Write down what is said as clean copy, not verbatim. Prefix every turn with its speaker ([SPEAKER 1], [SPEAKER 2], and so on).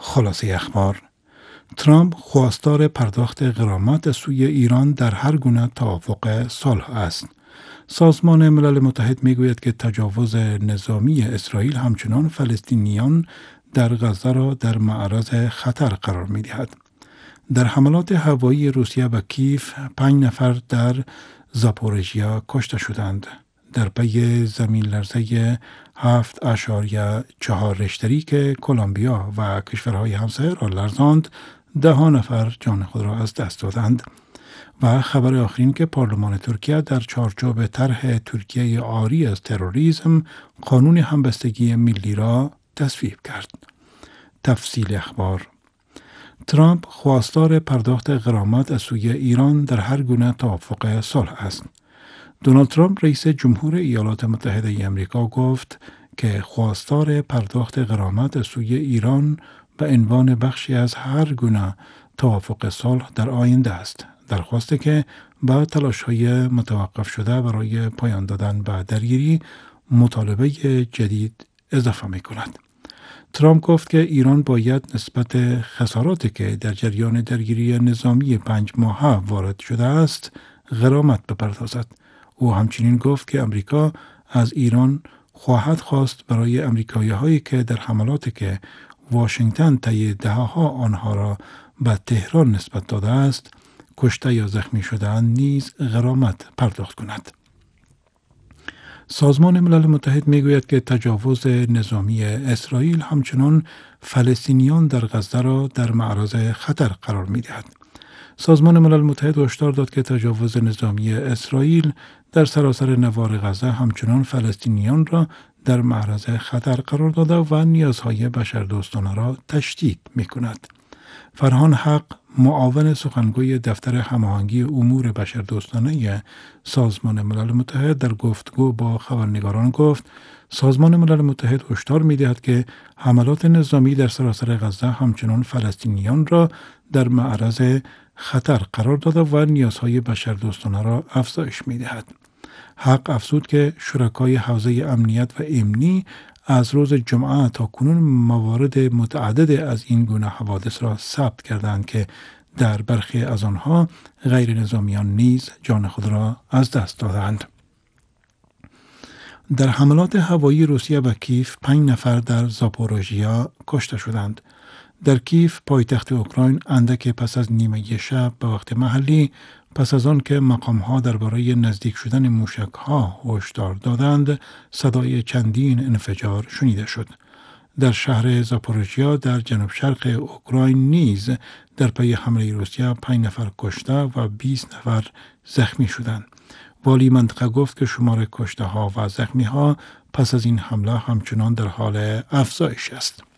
[SPEAKER 1] خلاصه اخبار: ترامپ خواستار پرداخت غرامت از سوی ایران در هر گونه توافق صلح است. سازمان ملل متحد میگوید که تجاوز نظامی اسرائیل همچنان فلسطینیان در غزه را در معرض خطر قرار می دهد. در حملات هوایی روسیه به کیف 5 نفر در زاپوریژیا کشته شدند. در پی زمین لرزه 7.4 ریشتری که کلمبیا و کشورهای همسایه را لرزاند، 10 نفر جان خود را از دست دادند. و خبر آخرین که پارلمان ترکیه در چارچوب طرح ترکیه عاری از تروریسم قانون همبستگی ملی را تصویب کرد. تفصیل اخبار: ترامپ خواستار پرداخت غرامت از سوی ایران در هر گونه توافق صلح است. دونالد ترامپ رئیس جمهور ایالات متحده آمریکا گفت که خواستار پرداخت غرامت از سوی ایران به عنوان بخشی از هر گونه توافق صلح در آینده است. درخواستی که با تلاش‌های متوقف شده برای پایان دادن به درگیری مطالبه جدید اضافه می‌کند. ترامپ گفت که ایران باید نسبت خساراتی که در جریان درگیری نظامی 5 ماهه وارد شده است غرامت بپردازد. او همچنین گفت که امریکا از ایران خواهد خواست برای امریکایی‌هایی که در حملاتی که واشنگتن طی دهه‌ها آنها را به تهران نسبت داده است کشته یا زخمی شده‌اند نیز غرامت پرداخت کند. سازمان ملل متحد میگوید که تجاوز نظامی اسرائیل همچنان فلسطینیان در غزه را در معرض خطر قرار می‌دهد. سازمان ملل متحد هشدار داد که تجاوز نظامی اسرائیل در سراسر نوار غزه همچنان فلسطینیان را در معرض خطر قرار داده و نیازهای بشردوستانه را تشدید می‌کند. فرهان حق، معاون سخنگوی دفتر هماهنگی امور بشردوستانه سازمان ملل متحد، در گفتگو با خبرنگاران گفت سازمان ملل متحد هشدار می‌دهد که حملات نظامی در سراسر غزه همچنان فلسطینیان را در معرض خطر قرار داده و نیازهای بشردوستانه را افزایش می‌دهد. حق افزود که شرکای حوزه امنیت و امنی از روز جمعه تا کنون موارد متعدد از این گونه حوادث را ثبت کردند که در برخی از آنها غیر نظامیان نیز جان خود را از دست دادند. در حملات هوایی روسیه به کیف 5 نفر در زاپوریژیا کشته شدند. در کیف پایتخت اوکراین اندک پس از نیمه شب به وقت محلی، پس از آن که مقام‌ها درباره نزدیک شدن موشک‌ها هشدار دادند، صدای چندین انفجار شنیده شد. در شهر زاپوریژیا در جنوب شرق اوکراین نیز در پی حمله روسیه 5 نفر کشته و 20 نفر زخمی شدند. والی منطقه گفت که شمار کشته ها و زخمی ها پس از این حمله همچنان در حال افزایش است.